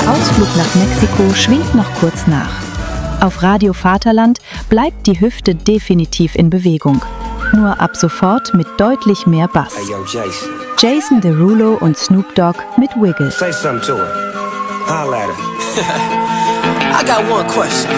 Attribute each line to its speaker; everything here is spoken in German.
Speaker 1: Der Ausflug nach Mexiko schwingt noch kurz nach. Auf Radio Vaterland bleibt die Hüfte definitiv in Bewegung. Nur ab sofort mit deutlich mehr Bass.
Speaker 2: Hey, yo,
Speaker 1: Jason Derulo und Snoop Dogg mit Wiggle.
Speaker 2: Say something to her. Holla at her. I got one question.